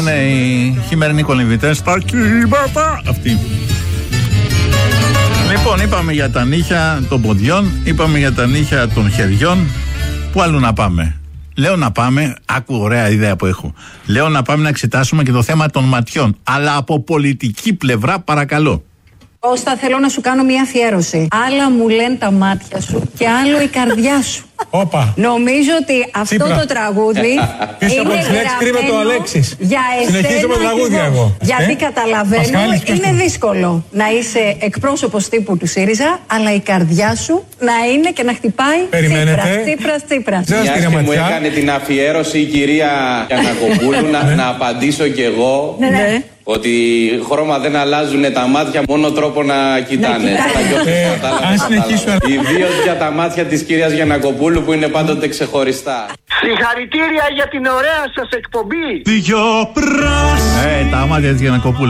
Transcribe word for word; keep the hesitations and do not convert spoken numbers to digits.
είναι οι χειμερινοί κολυμβητές. Τα κύματα αυτή. Λοιπόν, είπαμε για τα νύχια των ποδιών, είπαμε για τα νύχια των χεριών. Πού αλλού να πάμε? Λέω να πάμε, άκου ωραία ιδέα που έχω. Λέω να πάμε να εξετάσουμε και το θέμα των ματιών. Αλλά από πολιτική πλευρά, παρακαλώ. Κώστα, θέλω να σου κάνω μια αφιέρωση. Άλλα μου λένε τα μάτια σου και άλλο η καρδιά σου. Όπα. Νομίζω ότι αυτό Τσίπρα. το τραγούδι είναι γραμμένο για Συνεχίζω με τραγούδια εγώ. Γιατί ε? καταλαβαίνω, Πασχάλης, είναι δύσκολο να είσαι εκπρόσωπος τύπου του ΣΥΡΙΖΑ, αλλά η καρδιά σου να είναι και να χτυπάει Τσίπρας, Τσίπρας, Τσίπρας. Μιας και μου έκανε την αφιέρωση η κυρία Γιαννακοπούλου, να, να απαντήσω κι εγώ. Ναι, ναι. Ότι χρώμα δεν αλλάζουν τα μάτια, μόνο τρόπο να κοιτάνε. Αν συνεχίσουμε. Ιδίως για τα μάτια της κυρίας Γιαννακοπούλου που είναι πάντοτε ξεχωριστά. Συγχαρητήρια για την ωραία σας εκπομπή. Δυο πράσινα. Ε, τα μάτια της Γιαννακοπούλου.